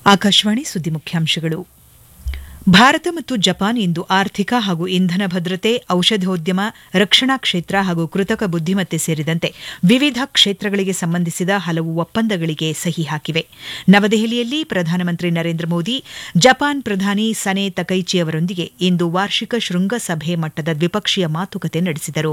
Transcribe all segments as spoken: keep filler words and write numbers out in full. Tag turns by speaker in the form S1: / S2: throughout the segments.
S1: ಆಕಾಶವಾಣಿ ಸುದ್ದಿ ಮುಖ್ಯಾಂಶಗಳು. ಭಾರತ ಮತ್ತು ಜಪಾನ್ ಇಂದು ಆರ್ಥಿಕ ಹಾಗೂ ಇಂಧನ ಭದ್ರತೆ, ಔಷಧೋದ್ಯಮ, ರಕ್ಷಣಾ ಕ್ಷೇತ್ರ ಹಾಗೂ ಕೃತಕ ಬುದ್ದಿಮತ್ತೆ ಸೇರಿದಂತೆ ವಿವಿಧ ಕ್ಷೇತ್ರಗಳಿಗೆ ಸಂಬಂಧಿಸಿದ ಹಲವು ಒಪ್ಪಂದಗಳಿಗೆ ಸಹಿ ಹಾಕಿವೆ. ನವದೆಹಲಿಯಲ್ಲಿ ಪ್ರಧಾನಮಂತ್ರಿ ನರೇಂದ್ರ ಮೋದಿ ಜಪಾನ್ ಪ್ರಧಾನಿ ಸನೆ ತಕೈಚಿ ಅವರೊಂದಿಗೆ ಇಂದು ವಾರ್ಷಿಕ ಶೃಂಗಸಭೆ ಮಟ್ಟದ ದ್ವಿಪಕ್ಷೀಯ ಮಾತುಕತೆ ನಡೆಸಿದರು.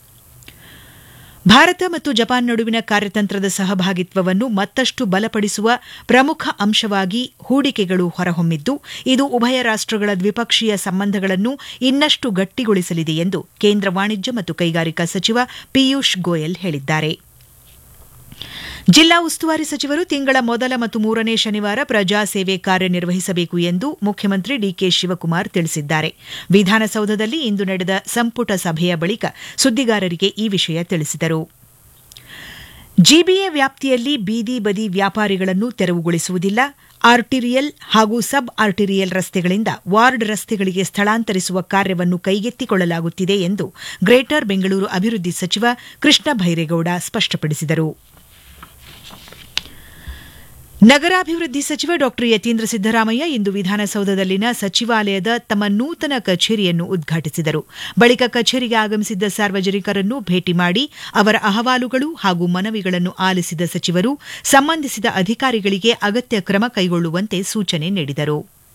S1: ಭಾರತ ಮತ್ತು ಜಪಾನ್ ನಡುವಿನ ಕಾರ್ಯತಂತ್ರದ ಸಹಭಾಗಿತ್ವವನ್ನು ಮತ್ತಷ್ಟು ಬಲಪಡಿಸುವ ಪ್ರಮುಖ ಅಂಶವಾಗಿ ಹೂಡಿಕೆಗಳು ಹೊರಹೊಮ್ಮಿದ್ದು, ಇದು ಉಭಯ ರಾಷ್ಟಗಳ ದ್ವಿಪಕ್ಷೀಯ ಸಂಬಂಧಗಳನ್ನು ಇನ್ನಷ್ಟು ಗಟ್ಟಿಗೊಳಿಸಲಿದೆ ಎಂದು ಕೇಂದ್ರ ವಾಣಿಜ್ಯ ಮತ್ತು ಕೈಗಾರಿಕಾ ಸಚಿವ ಪಿಯೂಷ್ ಗೋಯಲ್ ಹೇಳಿದ್ದಾರೆ. ಜಿಲ್ಲಾ ಉಸ್ತುವಾರಿ ಸಚಿವರು ತಿಂಗಳ ಮೊದಲ ಮತ್ತು ಮೂರನೇ ಶನಿವಾರ ಪ್ರಜಾಸೇವೆ ಕಾರ್ಯನಿರ್ವಹಿಸಬೇಕು ಎಂದು ಮುಖ್ಯಮಂತ್ರಿ ಡಿಕೆ ಶಿವಕುಮಾರ್ ತಿಳಿಸಿದ್ದಾರೆ. ವಿಧಾನಸೌಧದಲ್ಲಿ ಇಂದು ನಡೆದ ಸಂಪುಟ ಸಭೆಯ ಬಳಿಕ ಸುದ್ದಿಗಾರರಿಗೆ ಈ ವಿಷಯ ತಿಳಿಸಿದರು. ಜಿಬಿಎ ವ್ಯಾಪ್ತಿಯಲ್ಲಿ ಬೀದಿ ಬದಿ ವ್ಯಾಪಾರಿಗಳನ್ನು ತೆರವುಗೊಳಿಸುವುದಿಲ್ಲ. ಆರ್ಟಿರಿಯಲ್ ಹಾಗೂ ಸಬ್ ಆರ್ಟಿರಿಯಲ್ ರಸ್ತೆಗಳಿಂದ ವಾರ್ಡ್ ರಸ್ತೆಗಳಿಗೆ ಸ್ಥಳಾಂತರಿಸುವ ಕಾರ್ಯವನ್ನು ಕೈಗೆತ್ತಿಕೊಳ್ಳಲಾಗುತ್ತಿದೆ ಎಂದು ಗ್ರೇಟರ್ ಬೆಂಗಳೂರು ಅಭಿವೃದ್ಧಿ ಸಚಿವ ಕೃಷ್ಣ ಭೈರೇಗೌಡ ಸ್ಪಷ್ಟಪಡಿಸಿದರು. ನಗರಾಭಿವೃದ್ಧಿ ಸಚಿವ ಡಾ ಯತೀಂದ್ರ ಸಿದ್ದರಾಮಯ್ಯ ಇಂದು ವಿಧಾನಸೌಧದಲ್ಲಿನ ಸಚಿವಾಲಯದ ತಮ್ಮ ನೂತನ ಕಚೇರಿಯನ್ನು ಉದ್ಘಾಟಿಸಿದರು. ಬಳಿಕ ಕಚೇರಿಗೆ ಆಗಮಿಸಿದ್ದ ಸಾರ್ವಜನಿಕರನ್ನು ಭೇಟಿ ಮಾಡಿ ಅವರ ಅಹವಾಲುಗಳು ಹಾಗೂ ಮನವಿಗಳನ್ನು ಆಲಿಸಿದ ಸಚಿವರು ಸಂಬಂಧಿಸಿದ ಅಧಿಕಾರಿಗಳಿಗೆ ಅಗತ್ಯ ಕ್ರಮ ಕೈಗೊಳ್ಳುವಂತೆ ಸೂಚನೆ ನೀಡಿದರು.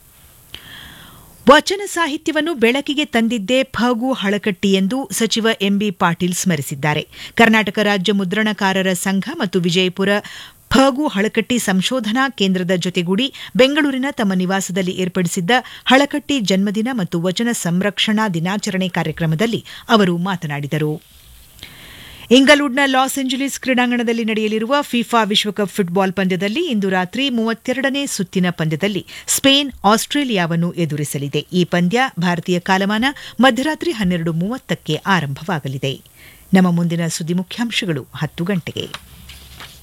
S1: ವಚನ ಸಾಹಿತ್ಯವನ್ನು ಬೆಳಕಿಗೆ ತಂದಿದ್ದೇ ಫಗು ಹಳಕಟ್ಟಿ ಎಂದು ಸಚಿವ ಎಂಬಿ ಪಾಟೀಲ್ ಸ್ಮರಿಸಿದ್ದಾರೆ. ಕರ್ನಾಟಕ ರಾಜ್ಯ ಮುದ್ರಣಕಾರರ ಸಂಘ ಮತ್ತು ವಿಜಯಪುರ ಫಗು ಹಳಕಟ್ಟಿ ಸಂಶೋಧನಾ ಕೇಂದ್ರದ ಜೊತೆಗೂಡಿ ಬೆಂಗಳೂರಿನ ತಮ್ಮ ನಿವಾಸದಲ್ಲಿ ಏರ್ಪಡಿಸಿದ್ದ ಹಳಕಟ್ಟಿ ಜನ್ಮದಿನ ಮತ್ತು ವಚನ ಸಂರಕ್ಷಣಾ ದಿನಾಚರಣೆ ಕಾರ್ಯಕ್ರಮದಲ್ಲಿ ಅವರು ಮಾತನಾಡಿದರು. ಇಂಗ್ಲೆಂಡ್ನ ಲಾಸ್ ಏಂಜಲೀಸ್ ಕ್ರೀಡಾಂಗಣದಲ್ಲಿ ನಡೆಯಲಿರುವ ಫಿಫಾ ವಿಶ್ವಕಪ್ ಫುಟ್ಬಾಲ್ ಪಂದ್ಯದಲ್ಲಿ ಇಂದು ರಾತ್ರಿ ಮೂವತ್ತೆರಡನೇ ಸುತ್ತಿನ ಪಂದ್ಯದಲ್ಲಿ ಸ್ಪೇನ್ ಆಸ್ಟ್ರೇಲಿಯಾವನ್ನು ಎದುರಿಸಲಿದೆ. ಈ ಪಂದ್ಯ ಭಾರತೀಯ ಕಾಲಮಾನ ಮಧ್ಯರಾತ್ರಿ ಹನ್ನೆರಡು ಮೂವತ್ತಕ್ಕೆ ಆರಂಭವಾಗಲಿದೆ. ನಮ್ಮ ಮುಂದಿನ ಸುದ್ದಿ ಮುಖ್ಯಾಂಶಗಳು ಹತ್ತು ಗಂಟೆಗೆ.